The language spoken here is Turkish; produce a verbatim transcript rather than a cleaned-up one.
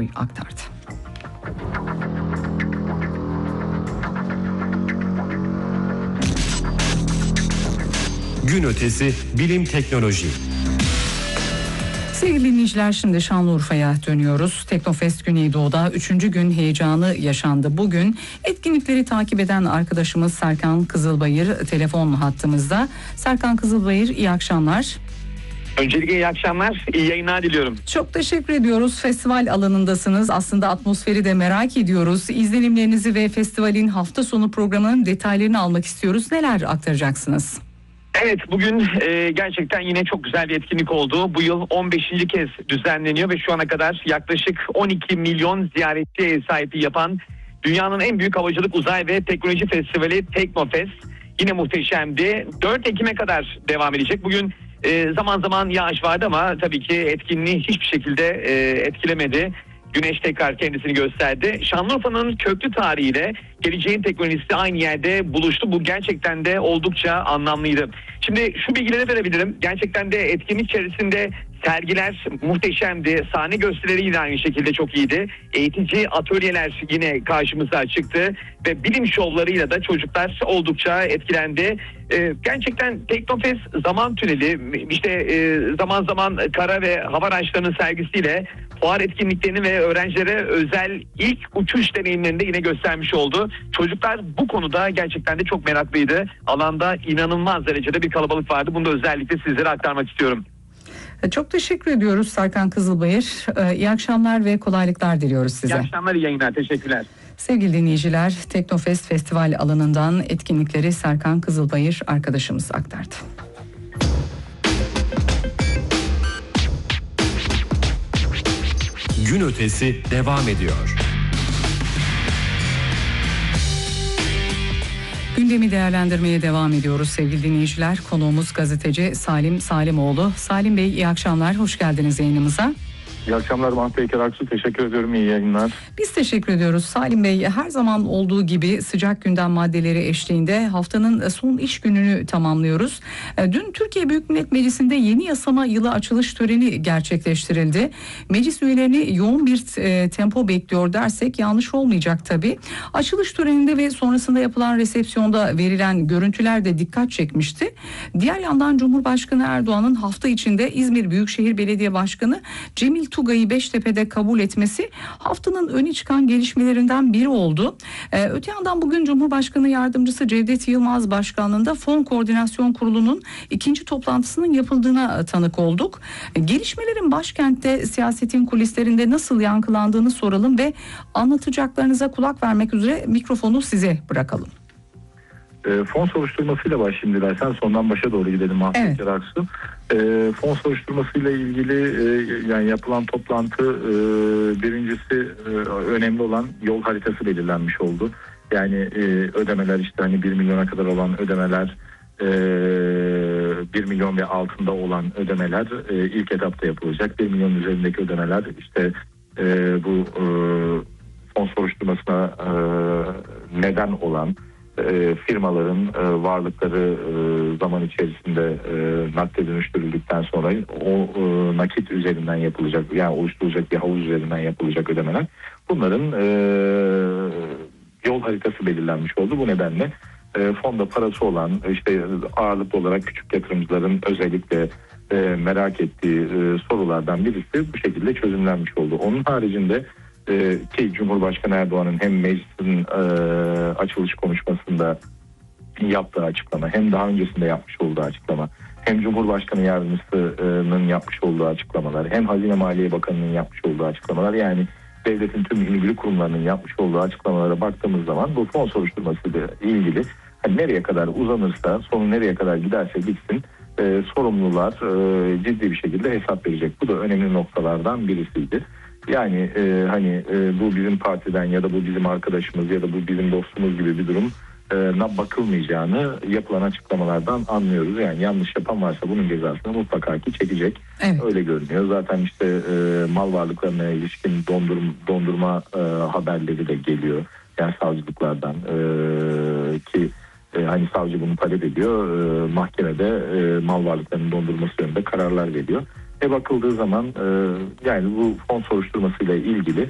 Soy aktardı. Gün ötesi bilim teknoloji. Sevgili dinleyiciler, şimdi Şanlıurfa'ya dönüyoruz. Teknofest Güneydoğu'da üçüncü gün heyecanı yaşandı. Bugün etkinlikleri takip eden arkadaşımız Serkan Kızılbayır telefon hattımızda. Serkan Kızılbayır, iyi akşamlar. Öncelikle iyi akşamlar, iyi yayınlar diliyorum. Çok teşekkür ediyoruz. Festival alanındasınız. Aslında atmosferi de merak ediyoruz. İzlenimlerinizi ve festivalin hafta sonu programının detaylarını almak istiyoruz. Neler aktaracaksınız? Evet, bugün e, gerçekten yine çok güzel bir etkinlik oldu. Bu yıl on beşinci kez düzenleniyor ve şu ana kadar yaklaşık on iki milyon ziyaretçiye ev sahipliği yapan dünyanın en büyük havacılık, uzay ve teknoloji festivali Teknofest yine muhteşemdi. dört Ekim'e kadar devam edecek. Bugün e, zaman zaman yağış vardı ama tabii ki etkinliği hiçbir şekilde e, etkilemedi. Güneş tekrar kendisini gösterdi. Şanlıurfa'nın köklü tarihiyle geleceğin teknolojisi aynı yerde buluştu. Bu gerçekten de oldukça anlamlıydı. Şimdi şu bilgileri verebilirim. Gerçekten de etkinlik içerisinde sergiler muhteşemdi. Sahne gösterileri yine aynı şekilde çok iyiydi. Eğitici atölyeler yine karşımıza çıktı. Ve bilim şovlarıyla da çocuklar oldukça etkilendi. Ee, gerçekten Teknofest zaman tüneli, işte e, zaman zaman kara ve hava araçlarının sergisiyle fuar etkinliklerini ve öğrencilere özel ilk uçuş deneyimlerini de yine göstermiş oldu. Çocuklar bu konuda gerçekten de çok meraklıydı. Alanda inanılmaz derecede bir kalabalık vardı. Bunu da özellikle sizlere aktarmak istiyorum. Çok teşekkür ediyoruz Serkan Kızılbayır. Ee, iyi akşamlar ve kolaylıklar diliyoruz size. İyi akşamlar, iyi yayınlar. Teşekkürler. Sevgili dinleyiciler, Teknofest Festival alanından etkinlikleri Serkan Kızılbayır arkadaşımız aktardı. Gün ötesi devam ediyor. Gündemi değerlendirmeye devam ediyoruz sevgili dinleyiciler. Konuğumuz gazeteci Salim Salimoğlu. Salim Bey, iyi akşamlar, hoş geldiniz yayınımıza. İyi akşamlar Mahmut Peyker Aksu. Teşekkür ediyorum. İyi yayınlar. Biz teşekkür ediyoruz. Salim Bey, her zaman olduğu gibi sıcak gündem maddeleri eşliğinde haftanın son iş gününü tamamlıyoruz. Dün Türkiye Büyük Millet Meclisi'nde yeni yasama yılı açılış töreni gerçekleştirildi. Meclis üyelerini yoğun bir tempo bekliyor dersek yanlış olmayacak tabii. Açılış töreninde ve sonrasında yapılan resepsiyonda verilen görüntüler de dikkat çekmişti. Diğer yandan Cumhurbaşkanı Erdoğan'ın hafta içinde İzmir Büyükşehir Belediye Başkanı Cemil Tugay'ı Beştepe'de kabul etmesi haftanın öne çıkan gelişmelerinden biri oldu. Ee, öte yandan bugün Cumhurbaşkanı Yardımcısı Cevdet Yılmaz Başkanlığında Fon Koordinasyon Kurulu'nun ikinci toplantısının yapıldığına tanık olduk. Ee, gelişmelerin başkentte siyasetin kulislerinde nasıl yankılandığını soralım ve anlatacaklarınıza kulak vermek üzere mikrofonu size bırakalım. E, fon soruşturmasıyla başlayayım dilersen, sondan başa doğru gidelim Mahmut Evet. Peyker Aksu. E, fon soruşturmasıyla ilgili e, yani yapılan toplantı, e, birincisi e, önemli olan yol haritası belirlenmiş oldu. Yani e, ödemeler, işte hani bir milyona kadar olan ödemeler, e, bir milyon ve altında olan ödemeler e, ilk etapta yapılacak. bir milyon üzerindeki ödemeler işte e, bu e, fon soruşturmasına e, neden olan E, firmaların e, varlıkları e, zaman içerisinde e, nakde dönüştürüldükten sonra o e, nakit üzerinden yapılacak, yani oluşturulacak bir havuz üzerinden yapılacak ödemeler, bunların e, yol haritası belirlenmiş oldu. Bu nedenle e, fonda parası olan, işte ağırlıklı olarak küçük yatırımcıların özellikle e, merak ettiği e, sorulardan birisi bu şekilde çözümlenmiş oldu. Onun haricinde Ee, ki Cumhurbaşkanı Erdoğan'ın hem meclisin e, açılış konuşmasında yaptığı açıklama, hem daha öncesinde yapmış olduğu açıklama, hem Cumhurbaşkanı Yardımcısı'nın yapmış olduğu açıklamalar, hem Hazine Maliye Bakanı'nın yapmış olduğu açıklamalar, yani devletin tüm ilgili kurumlarının yapmış olduğu açıklamalara baktığımız zaman bu fon soruşturmasıyla ilgili hani nereye kadar uzanırsa, sonu nereye kadar giderse gitsin e, sorumlular e, ciddi bir şekilde hesap verecek. Bu da önemli noktalardan birisiydi. Yani e, hani e, bu bizim partiden ya da bu bizim arkadaşımız ya da bu bizim dostumuz gibi bir durum e, bakılmayacağını yapılan açıklamalardan anlıyoruz. Yani yanlış yapan varsa bunun cezasını mutlaka ki çekecek. Evet. Öyle görünüyor. Zaten işte e, mal varlıklarına ilişkin dondurum, dondurma e, haberleri de geliyor. Yani savcılıklardan e, ki e, hani savcı bunu talep ediyor. E, mahkemede e, mal varlıklarının dondurması yönünde kararlar veriyor. E bakıldığı zaman e, yani bu fon soruşturmasıyla ilgili